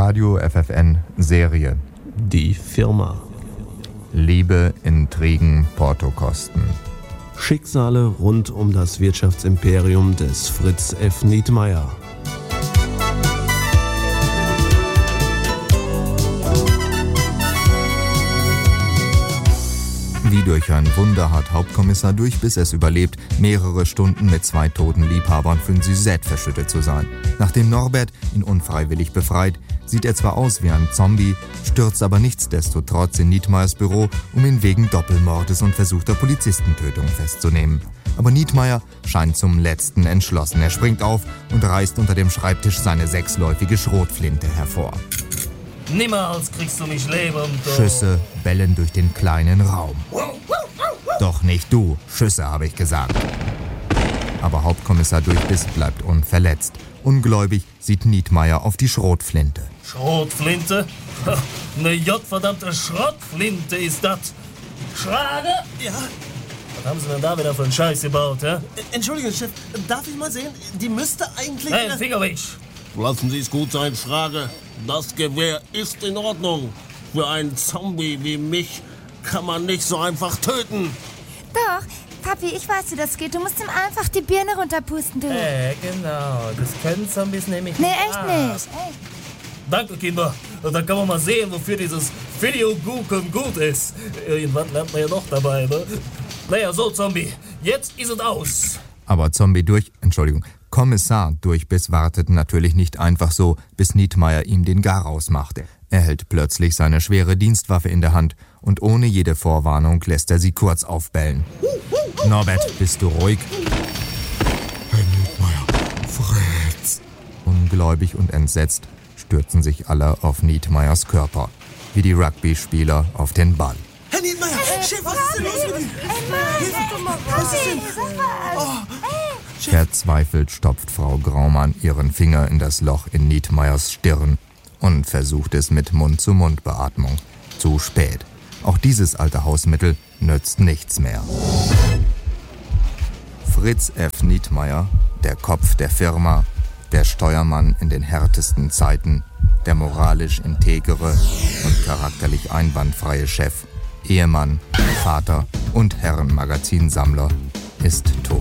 Radio FFN Serie. Die Firma. Liebe, Intrigen, Portokosten. Schicksale rund um das Wirtschaftsimperium des Fritz F. Nietmeyer. Wie durch ein Wunder hat Hauptkommissar Durchbiss es überlebt, mehrere Stunden mit 2 toten Liebhabern für ein Suzette verschüttet zu sein. Nachdem Norbert ihn unfreiwillig befreit, sieht er zwar aus wie ein Zombie, stürzt aber nichtsdestotrotz in Nietmeyers Büro, um ihn wegen Doppelmordes und versuchter Polizistentötung festzunehmen. Aber Nietmeyer scheint zum Letzten entschlossen. Er springt auf und reißt unter dem Schreibtisch seine 6-läufige Schrotflinte hervor. Niemals kriegst du mich lebend. Schüsse bellen durch den kleinen Raum. Doch nicht du, Schüsse habe ich gesagt. Aber Hauptkommissar Durchbiss bleibt unverletzt. Ungläubig sieht Nietmeyer auf die Schrotflinte. Schrotflinte? Ne gottverdammte Schrotflinte ist das. Schrage? Ja? Was haben sie denn da wieder für einen Scheiß gebaut, hä? Entschuldigung, Chef, darf ich mal sehen? Die müsste eigentlich... Hey, Finger weg! Lassen Sie es gut sein, Schrage. Das Gewehr ist in Ordnung. Für einen Zombie wie mich kann man nicht so einfach töten. Doch, Papi, ich weiß, wie das geht. Du musst ihm einfach die Birne runterpusten, du. Genau. Das können Zombies nämlich Nee, nicht. echt nicht. Ey. Danke, Kinder. Und dann kann man mal sehen, wofür dieses Videogucken gut ist. Irgendwann lernt man ja doch dabei, ne? Naja, so, Zombie. Jetzt ist es aus. Aber Kommissar Durchbiss wartet natürlich nicht einfach so, bis Nietmeyer ihm den Garaus macht. Er hält plötzlich seine schwere Dienstwaffe in der Hand und ohne jede Vorwarnung lässt er sie kurz aufbellen. Norbert, bist du ruhig? Herr Nietmeyer, Fritz. Ungläubig und entsetzt stürzen sich alle auf Nietmeyers Körper, wie die Rugby-Spieler auf den Ball. Herr Nietmeyer, Chef, was ist denn los mit Ihnen? Was ist denn? Verzweifelt stopft Frau Graumann ihren Finger in das Loch in Nietmeyers Stirn und versucht es mit Mund-zu-Mund-Beatmung. Zu spät. Auch dieses alte Hausmittel nützt nichts mehr. Fritz F. Nietmeyer, der Kopf der Firma, der Steuermann in den härtesten Zeiten, der moralisch integere und charakterlich einwandfreie Chef, Ehemann, Vater und Herrenmagazinsammler, ist tot.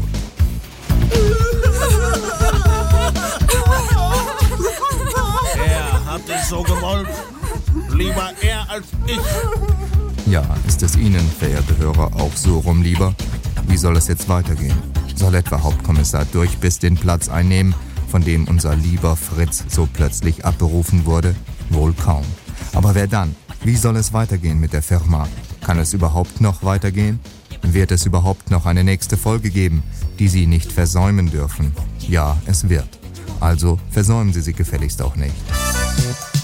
Er hat es so gewollt. Lieber er als ich. Ja, ist es Ihnen, verehrte Hörer, auch so rum lieber? Wie soll es jetzt weitergehen? Soll etwa Hauptkommissar Durchbiss den Platz einnehmen, von dem unser lieber Fritz so plötzlich abberufen wurde? Wohl kaum. Aber wer dann? Wie soll es weitergehen mit der Firma? Kann es überhaupt noch weitergehen? Wird es überhaupt noch eine nächste Folge geben, die Sie nicht versäumen dürfen? Ja, es wird. Also versäumen Sie sie gefälligst auch nicht.